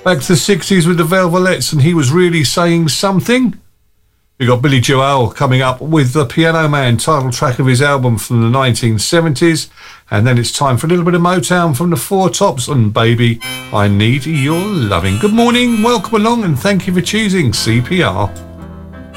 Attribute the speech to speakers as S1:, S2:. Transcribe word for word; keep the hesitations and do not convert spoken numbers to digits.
S1: Back to the sixties with the Velvelettes, and he was really saying something. We got Billy Joel coming up with The Piano Man, title track of his album from the nineteen seventies. And then it's time for a little bit of Motown from the Four Tops and Baby, I Need Your Loving. Good morning, welcome along, and thank you for choosing C P R.